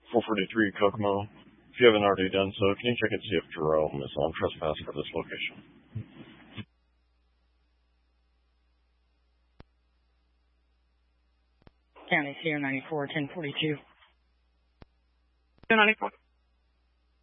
443 Kokomo. If you haven't already done so, can you check and see if Jerome is on trespass for this location? County CR 94, 1042. 294.